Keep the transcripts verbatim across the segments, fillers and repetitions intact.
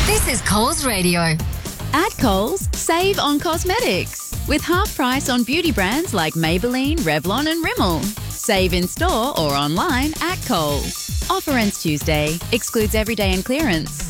This is Coles Radio. At Coles, save on cosmetics with half price on beauty brands like Maybelline, Revlon and Rimmel. Save in store or online at Coles. Offer ends Tuesday. Excludes everyday and clearance.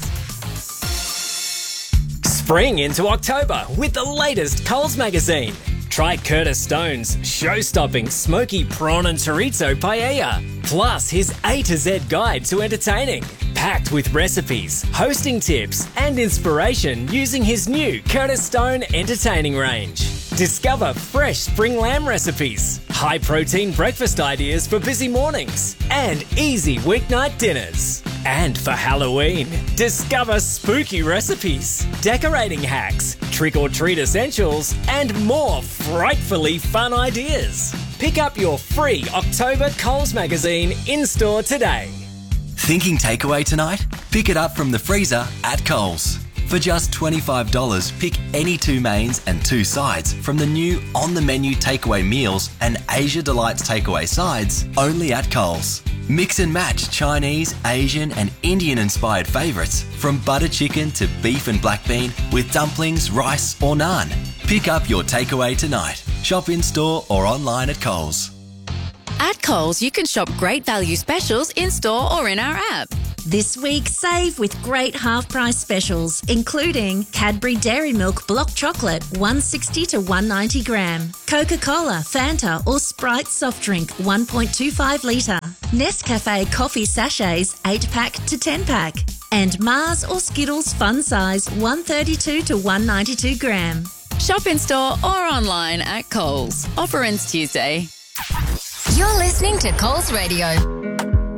Spring into October with the latest Coles magazine. Try Curtis Stone's show-stopping smoky prawn and chorizo paella, plus his A to Z guide to entertaining, packed with recipes, hosting tips and inspiration using his new Curtis Stone entertaining range. Discover fresh spring lamb recipes, high-protein breakfast ideas for busy mornings, and easy weeknight dinners. And for Halloween, discover spooky recipes, decorating hacks, trick-or-treat essentials, and more frightfully fun ideas. Pick up your free October Coles magazine in-store today. Thinking takeaway tonight? Pick it up from the freezer at Coles. For just twenty-five dollars, pick any two mains and two sides from the new on-the-menu takeaway meals and Asia Delights takeaway sides only at Coles. Mix and match Chinese, Asian and Indian-inspired favourites from butter chicken to beef and black bean with dumplings, rice or naan. Pick up your takeaway tonight. Shop in-store or online at Coles. At Coles, you can shop great value specials in-store or in our app. This week, save with great half-price specials, including Cadbury Dairy Milk Block Chocolate, one sixty to one ninety gram. Coca-Cola, Fanta or Sprite soft drink, one point two five litre. Nescafe coffee sachets, eight pack to ten pack. And Mars or Skittles fun size, one thirty-two to one ninety-two gram. Shop in-store or online at Coles. Offer ends Tuesday. You're listening to Coles Radio.